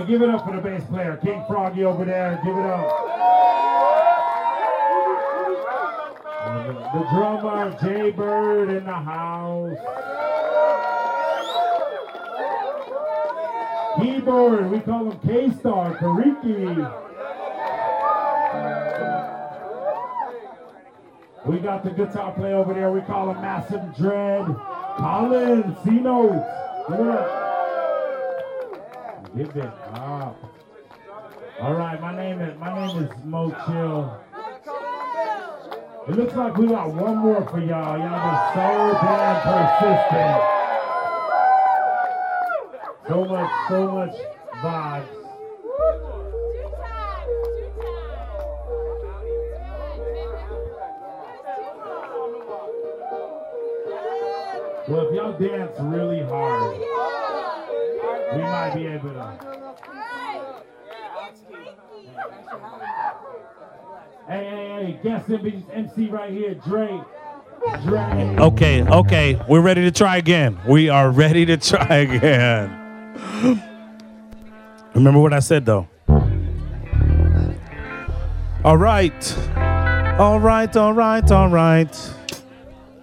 right, give it up for the bass player, King Froggy over there. Give it up. The drummer, Jay Bird in the house. Keyboard, we call him K-Star, Kariki. We got the guitar player over there, we call him Massive Dread. Colin, C-Notes. Give it up. Give it up. All right, my name is Mo Chill. It looks like we got one more for y'all. Y'all are so damn persistent. So much vibes. Well, if y'all dance really hard, we might be able to. Hey, guest MC right here, Dre. Okay, we're ready to try again. We are ready to try again. Remember what I said, though. All right.